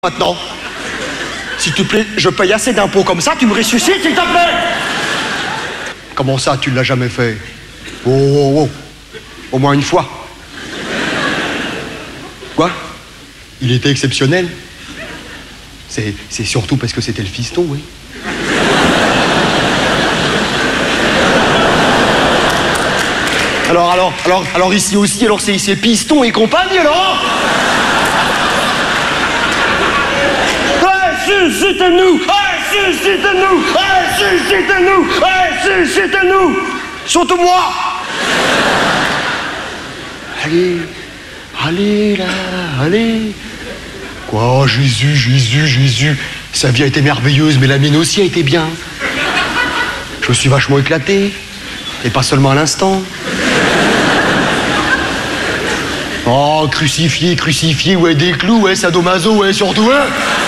Maintenant, s'il te plaît, je paye assez d'impôts comme ça, tu me ressuscites, s'il te plaît. Comment ça, tu l'as jamais fait? Oh, au moins une fois. Quoi? Il était exceptionnel? C'est surtout parce que c'était le fiston, oui. Alors ici aussi, alors c'est piston et compagnie, alors? Suscitez-nous! Suscitez-nous! Suscitez-nous! Suscitez-nous! Surtout moi! Allez là, allez! Quoi, Jésus, sa vie a été merveilleuse, mais la mienne aussi a été bien. Je me suis vachement éclaté, et pas seulement à l'instant. Oh, crucifié, ouais, des clous, ouais, sadomaso, ouais, surtout, hein.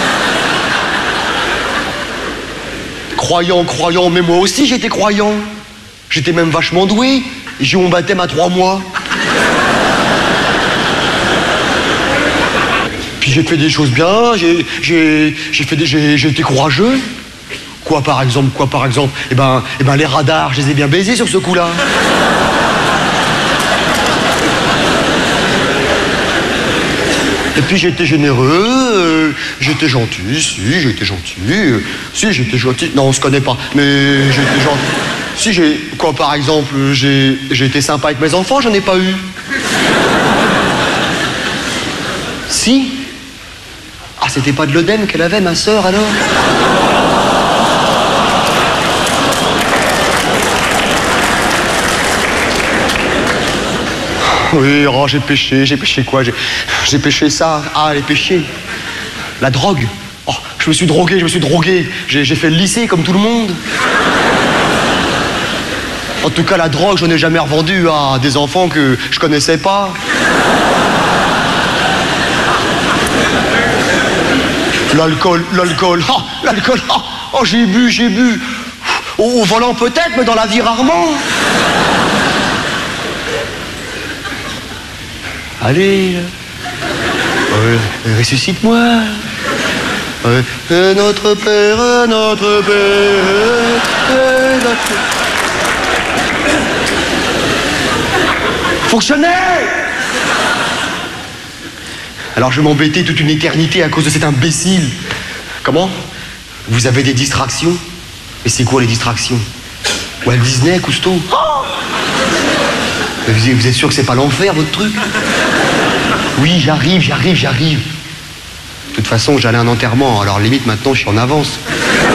Croyant, mais moi aussi j'étais croyant. J'étais même vachement doué. J'ai eu mon baptême à 3 mois. Puis j'ai fait des choses bien, j'ai été courageux. Quoi par exemple? Eh ben les radars, je les ai bien baisés sur ce coup-là. Et puis j'étais généreux, j'étais gentil, j'étais gentil. Non, on se connaît pas, mais j'étais gentil. Quoi par exemple, j'ai été sympa avec mes enfants, j'en ai pas eu. Si? Ah, c'était pas de l'œdème qu'elle avait, ma sœur, alors? Oui, oh, j'ai péché quoi? J'ai péché ça. Ah, les péchés. La drogue. Oh, je me suis drogué. J'ai fait le lycée comme tout le monde. En tout cas, la drogue, je n'ai jamais revendu à des enfants que je connaissais pas. L'alcool. Oh, j'ai bu. Au volant peut-être, mais dans la vie rarement. Allez, ressuscite-moi. Notre Père. Fonctionnait. Alors je vais m'embêter toute une éternité à cause de cet imbécile. Comment? Vous avez des distractions? Mais c'est quoi les distractions? Walt Disney, Cousteau? Vous êtes sûr que c'est pas l'enfer, votre truc? Oui, j'arrive. De toute façon, j'allais à un enterrement, alors limite, maintenant, je suis en avance.